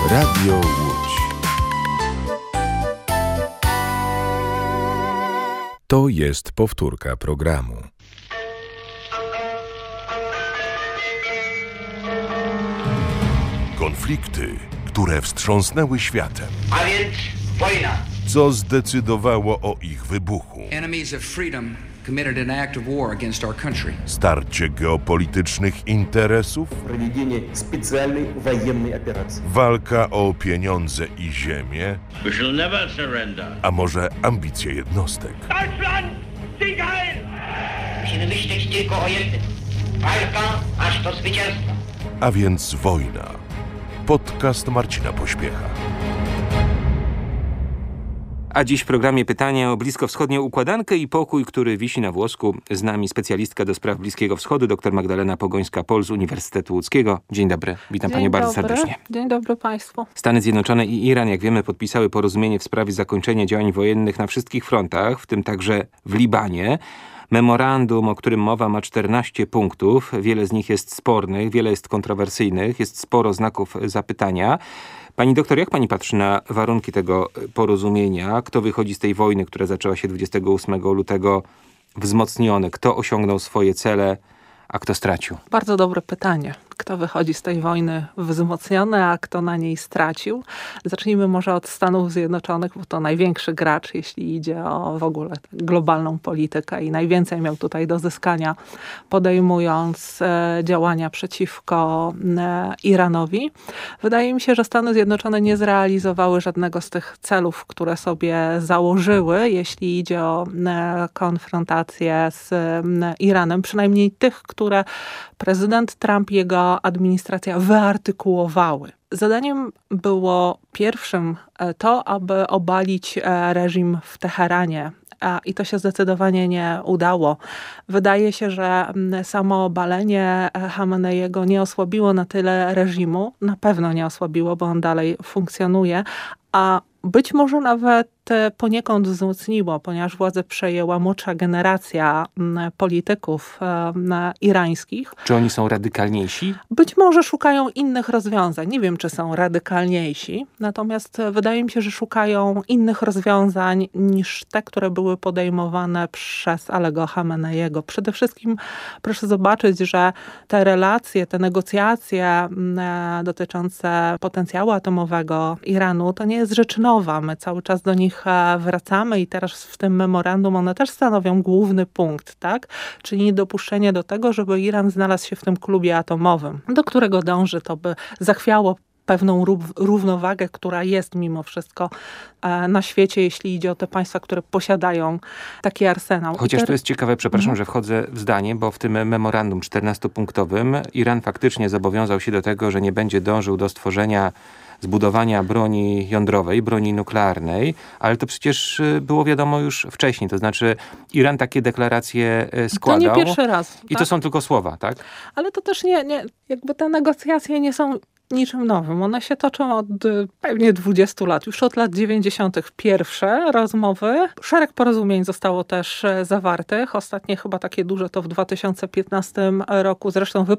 Radio Łódź. To jest powtórka programu. Konflikty, które wstrząsnęły światem. A więc wojna. Co zdecydowało o ich wybuchu? Enemies of freedom committed an act of war against our country. Starcie geopolitycznych interesów? Проведение специальной военной операции. Walka o pieniądze i ziemię? We shall never surrender. A może ambicje jednostek? Deutschland, Sieg heil! Musimy myśleć tylko o jednym. Walka aż do zwycięstwa. A więc wojna. Podcast Marcina Pośpiecha. A dziś w programie pytanie o bliskowschodnią układankę i pokój, który wisi na włosku. Z nami specjalistka do spraw Bliskiego Wschodu, dr Magdalena Pogońska-Pol z Uniwersytetu Łódzkiego. Dzień dobry, witam Panią bardzo serdecznie. Dzień dobry Państwu. Stany Zjednoczone i Iran, jak wiemy, podpisały porozumienie w sprawie zakończenia działań wojennych na wszystkich frontach, w tym także w Libanie. Memorandum, o którym mowa, ma 14 punktów. Wiele z nich jest spornych, wiele jest kontrowersyjnych, jest sporo znaków zapytania. Pani doktor, jak pani patrzy na warunki tego porozumienia? Kto wychodzi z tej wojny, która zaczęła się 28 lutego wzmocniony? Kto osiągnął swoje cele, a kto stracił? Bardzo dobre pytanie. Kto wychodzi z tej wojny wzmocniony, a kto na niej stracił? Zacznijmy może od Stanów Zjednoczonych, bo to największy gracz, jeśli idzie o w ogóle globalną politykę i najwięcej miał tutaj do zyskania, podejmując działania przeciwko Iranowi. Wydaje mi się, że Stany Zjednoczone nie zrealizowały żadnego z tych celów, które sobie założyły, jeśli idzie o konfrontację z Iranem, przynajmniej tych, które prezydent Trump i jego administracja wyartykułowały. Zadaniem było pierwszym to, aby obalić reżim w Teheranie. I to się zdecydowanie nie udało. Wydaje się, że samo obalenie Chameneiego nie osłabiło na tyle reżimu. Na pewno nie osłabiło, bo on dalej funkcjonuje. A być może nawet poniekąd wzmocniło, ponieważ władzę przejęła młodsza generacja polityków irańskich. Czy oni są radykalniejsi? Być może szukają innych rozwiązań. Nie wiem, czy są radykalniejsi, natomiast wydaje mi się, że szukają innych rozwiązań niż te, które były podejmowane przez Alego Chameneiego. Przede wszystkim proszę zobaczyć, że te relacje, te negocjacje dotyczące potencjału atomowego Iranu to nie jest rzecz nowa. My cały czas do nich wracamy i teraz w tym memorandum one też stanowią główny punkt, tak? Czyli niedopuszczenie do tego, żeby Iran znalazł się w tym klubie atomowym, do którego dąży, to by zachwiało pewną równowagę, która jest mimo wszystko na świecie, jeśli idzie o te państwa, które posiadają taki arsenał. Chociaż to jest ciekawe, przepraszam, że wchodzę w zdanie, bo w tym memorandum 14-punktowym Iran faktycznie zobowiązał się do tego, że nie będzie dążył do stworzenia zbudowania broni jądrowej, broni nuklearnej, ale to przecież było wiadomo już wcześniej. To znaczy Iran takie deklaracje składał. To nie pierwszy raz. I to są tylko słowa, tak? Ale to też nie, jakby te negocjacje nie są niczym nowym. One się toczą od pewnie 20 lat. Już od lat 90. pierwsze rozmowy. Szereg porozumień zostało też zawartych. Ostatnie chyba takie duże to w 2015 roku. Zresztą